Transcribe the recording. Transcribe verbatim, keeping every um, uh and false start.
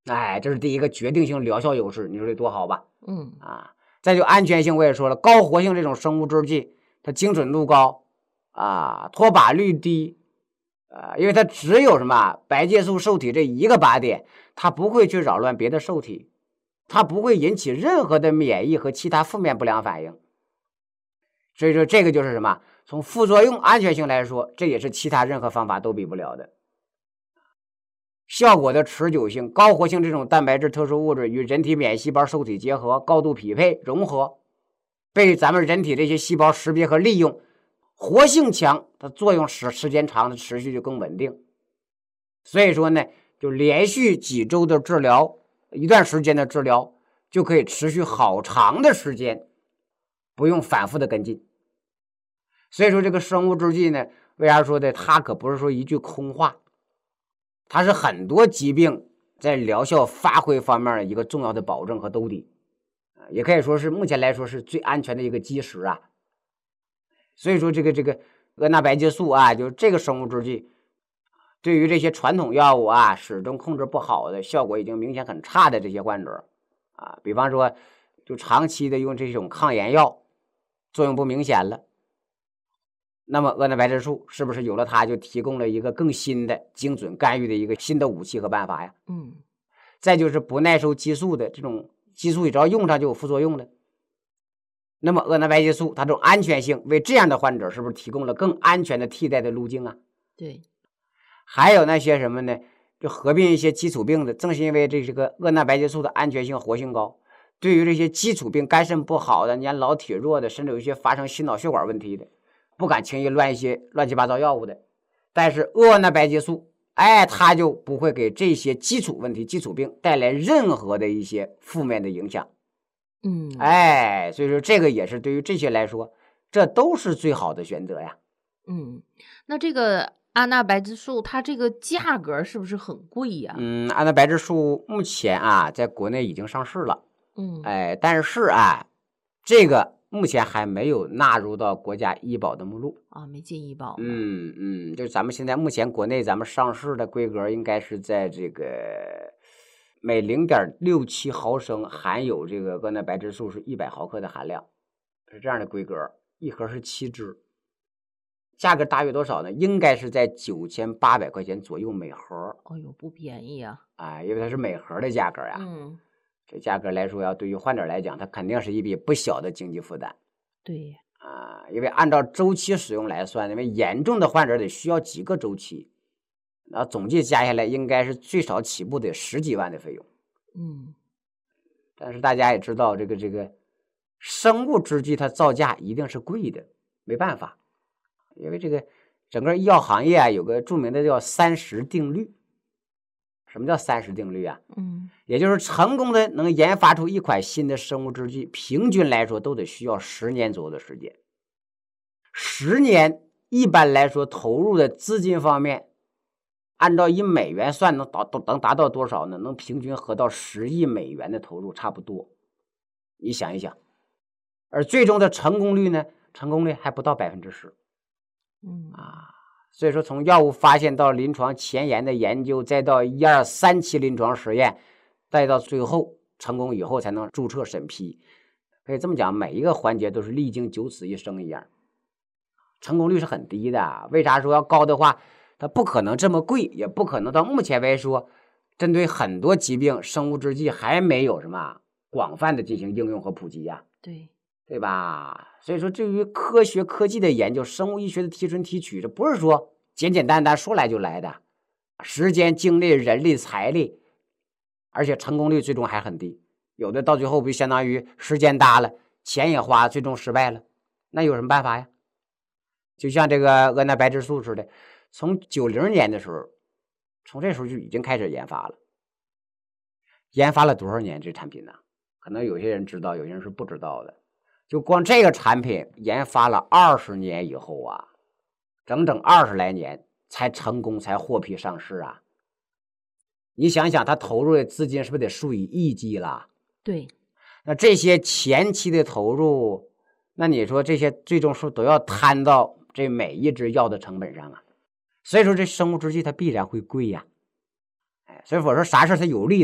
哎，这是第一个决定性疗效优势，你说这多好吧？ 嗯啊，再就安全性，我也说了，高活性这种生物制剂，它精准度高啊，脱靶率低啊，因为它只有什么白介素受体这一个靶点，它不会去扰乱别的受体，它不会引起任何的免疫和其他负面不良反应。所以说这个就是什么？从副作用安全性来说，这也是其他任何方法都比不了的。效果的持久性，高活性这种蛋白质特殊物质与人体免疫细胞受体结合，高度匹配融合，被咱们人体这些细胞识别和利用，活性强，它作用时时间长，它持续就更稳定。所以说呢，就连续几周的治疗，一段时间的治疗，就可以持续好长的时间，不用反复的跟进。所以说这个生物制剂呢，为啥说的它可不是说一句空话，它是很多疾病在疗效发挥方面的一个重要的保证和兜底，也可以说是目前来说是最安全的一个基石啊。所以说这个这个额纳白介素啊，就这个生物制剂，对于这些传统药物啊始终控制不好的，效果已经明显很差的这些患者啊，比方说就长期的用这种抗炎药，作用不明显了，那么额纳白质素是不是有了它，就提供了一个更新的精准干预的一个新的武器和办法呀？ 嗯， 再就是不耐受激素的这种激素，只要用上就有副作用了。那么额纳白介素它这种安全性，为这样的患者是不是提供了更安全的替代的路径啊？ 对。 还有那些什么呢？就合并一些基础病的，正是因为这个额纳白介素的安全性、活性高，对于这些基础病、肝肾不好的、年老体弱的，甚至有一些发生心脑血管问题的，不敢轻易乱一些乱七八糟药物的，但是额纳白介素，哎，它就不会给这些基础问题、基础病带来任何的一些负面的影响。 嗯， 哎，所以说这个也是对于这些来说，这都是最好的选择呀。 嗯，那这个安纳白质素它这个价格是不是很贵呀？ 嗯，安纳白质素目前啊，在国内已经上市了。 嗯， 哎，但是啊，这个目前还没有纳入到国家医保的目录啊，没进医保。 嗯嗯，就是咱们现在目前国内咱们上市的规格应该是在这个每 零点六七 毫升含有这个额纳白质素是一百毫克的含量，是这样的规格，一盒是七支，价格大约多少呢？应该是在九千八百块钱左右每盒。 哎呦，不便宜啊！ 哎，因为它是每盒的价格呀。 嗯， 这价格来说，要对于患者来讲，它肯定是一笔不小的经济负担。 对啊，因为按照周期使用来算，因为严重的患者得需要几个周期，那总计加下来应该是最少起步得十几万的费用。 嗯， 但是大家也知道，这个这个生物制剂它造价一定是贵的，没办法，因为这个整个医药行业啊有个著名的叫三十定律。什么叫三十定律啊？ 嗯， 也就是成功的能研发出一款新的生物制剂，平均来说都得需要十年左右的时间。十年一般来说投入的资金方面，按照以美元算能达能达到多少呢？能平均合到十亿美元的投入差不多。你想一想，而最终的成功率呢？成功率还不到百分之十。 嗯啊。所以说，从药物发现到临床前沿的研究，再到一二三期临床实验，再到最后成功以后才能注册审批，可以这么讲，每一个环节都是历经九死一生一样，成功率是很低的。为啥说要高的话，它不可能这么贵，也不可能到目前为止说，针对很多疾病，生物制剂还没有什么广泛的进行应用和普及呀、啊。 对。 对吧？所以说，对于科学科技的研究，生物医学的提纯提取，这不是说简简单单说来就来的，时间、精力、人力、财力，而且成功率最终还很低。有的到最后不就相当于时间搭了，钱也花，最终失败了，那有什么办法呀？就像这个额纳白质素似的，从九零年的时候，从这时候就已经开始研发了，研发了多少年这产品呢？可能有些人知道，有些人是不知道的。就光这个产品研发了二十年以后啊，整整二十来年才成功，才获批上市啊！你想想，他投入的资金是不是得数以亿计了？ 对， 那这些前期的投入，那你说这些最终是都要摊到这每一支药的成本上啊？所以说，这生物制剂它必然会贵呀、啊！哎，所以我说啥事它有利。